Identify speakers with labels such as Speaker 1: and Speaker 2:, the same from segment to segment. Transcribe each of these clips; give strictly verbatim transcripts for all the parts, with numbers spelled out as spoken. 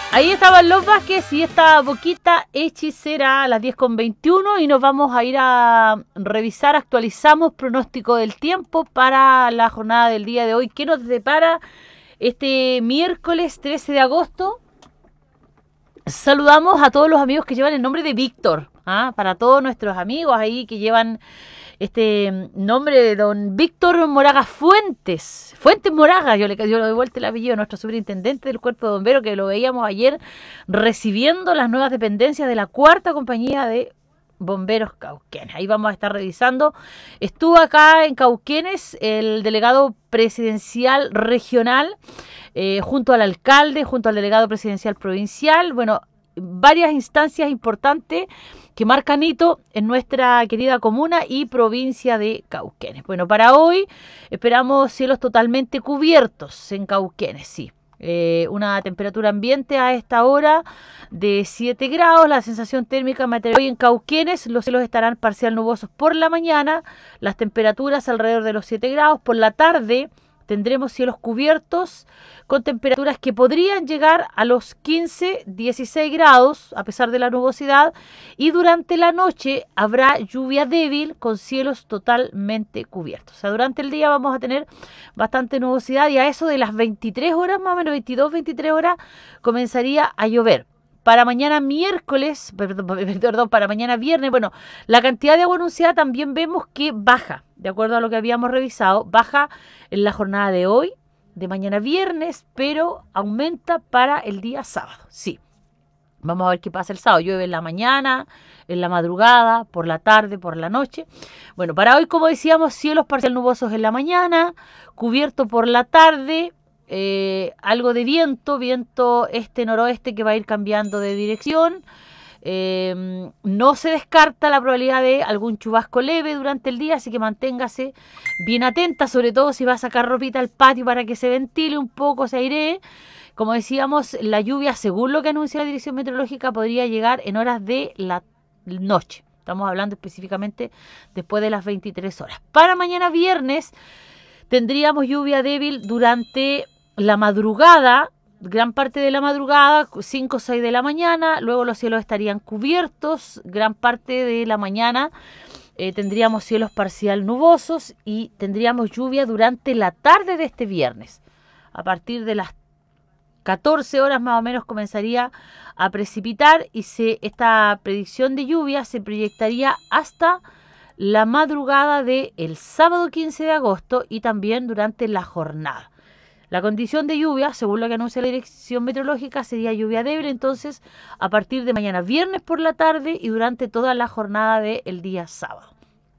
Speaker 1: Ahí estaban los Vázquez y esta Boquita Hechicera a las diez con veintiuno y nos vamos a ir a revisar, actualizamos pronóstico del tiempo para la jornada del día de hoy. ¿Qué nos depara este miércoles trece de agosto? Saludamos a todos los amigos que llevan el nombre de Víctor, ¿ah? Para todos nuestros amigos ahí que llevan este nombre de don Víctor Moraga Fuentes. Fuentes Moraga, yo le, yo le doy vuelta el apellido a nuestro superintendente del Cuerpo de Bomberos, que lo veíamos ayer recibiendo las nuevas dependencias de la cuarta compañía de Bomberos Cauquenes. Ahí vamos a estar revisando. Estuvo acá en Cauquenes el delegado presidencial regional, eh, junto al alcalde, junto al delegado presidencial provincial. Bueno, varias instancias importantes que marcan hito en nuestra querida comuna y provincia de Cauquenes. Bueno, para hoy esperamos cielos totalmente cubiertos en Cauquenes, sí. Eh, una temperatura ambiente a esta hora de siete grados, la sensación térmica material hoy en Cauquenes, los cielos estarán parcial nubosos por la mañana, las temperaturas alrededor de los siete grados, por la tarde tendremos cielos cubiertos con temperaturas que podrían llegar a los quince, dieciséis grados a pesar de la nubosidad, y durante la noche habrá lluvia débil con cielos totalmente cubiertos. O sea, durante el día vamos a tener bastante nubosidad y a eso de las veintitrés horas, más o menos veintidós, veintitrés horas, comenzaría a llover. Para mañana miércoles, perdón, perdón, para mañana viernes, bueno, la cantidad de agua anunciada también vemos que baja, de acuerdo a lo que habíamos revisado, baja en la jornada de hoy, de mañana viernes, pero aumenta para el día sábado, sí. Vamos a ver qué pasa el sábado, llueve en la mañana, en la madrugada, por la tarde, por la noche. Bueno, para hoy, como decíamos, cielos parcial nubosos en la mañana, cubierto por la tarde, Eh, algo de viento, viento este-noroeste que va a ir cambiando de dirección. Eh, no se descarta la probabilidad de algún chubasco leve durante el día, así que manténgase bien atenta, sobre todo si va a sacar ropita al patio para que se ventile un poco, se airee. Como decíamos, la lluvia, según lo que anuncia la Dirección Meteorológica, podría llegar en horas de la noche. Estamos hablando específicamente después de las veintitrés horas. Para mañana viernes tendríamos lluvia débil durante la madrugada, gran parte de la madrugada, cinco o seis de la mañana, luego los cielos estarían cubiertos, gran parte de la mañana eh, tendríamos cielos parcial nubosos y tendríamos lluvia durante la tarde de este viernes. A partir de las catorce horas más o menos comenzaría a precipitar y se, esta predicción de lluvia se proyectaría hasta la madrugada del sábado quince de agosto y también durante la jornada. La condición de lluvia, según lo que anuncia la Dirección Meteorológica, sería lluvia débil, entonces, a partir de mañana viernes por la tarde y durante toda la jornada del día sábado.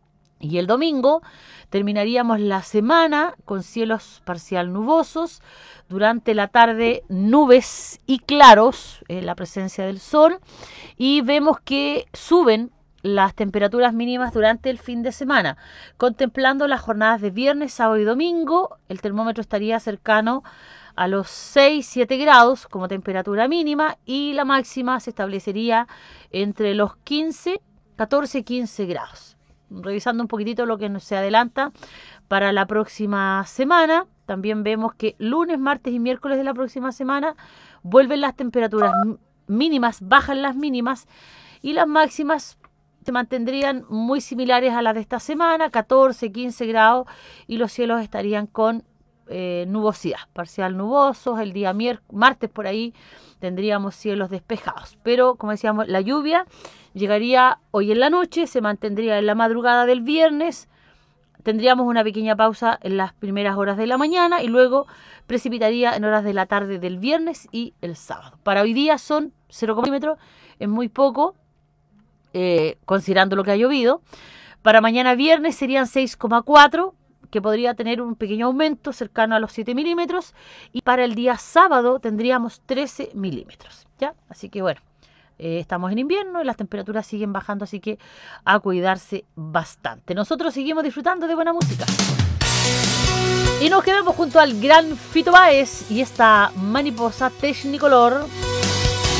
Speaker 1: Y el domingo terminaríamos la semana con cielos parcial nubosos, durante la tarde nubes y claros, eh, la presencia del sol, y vemos que suben las temperaturas mínimas durante el fin de semana. Contemplando las jornadas de viernes, sábado y domingo, el termómetro estaría cercano a los seis, siete grados como temperatura mínima y la máxima se establecería entre los quince, catorce, quince grados. Revisando un poquitito lo que se adelanta para la próxima semana, también vemos que lunes, martes y miércoles de la próxima semana vuelven las temperaturas mínimas, bajan las mínimas y las máximas se mantendrían muy similares a las de esta semana, catorce, quince grados, y los cielos estarían con eh, nubosidad, parcial nubosos. El día mier- martes por ahí tendríamos cielos despejados, pero como decíamos, la lluvia llegaría hoy en la noche, se mantendría en la madrugada del viernes, tendríamos una pequeña pausa en las primeras horas de la mañana y luego precipitaría en horas de la tarde del viernes y el sábado. Para hoy día son cero milímetros, es muy poco, Eh, considerando lo que ha llovido. Para mañana viernes serían seis coma cuatro, que podría tener un pequeño aumento cercano a los siete milímetros, y para el día sábado tendríamos trece milímetros, ¿ya? Así que bueno, eh, estamos en invierno y las temperaturas siguen bajando, así que a cuidarse bastante. Nosotros seguimos disfrutando de buena música y nos quedamos junto al gran Fito Páez y esta mariposa Technicolor.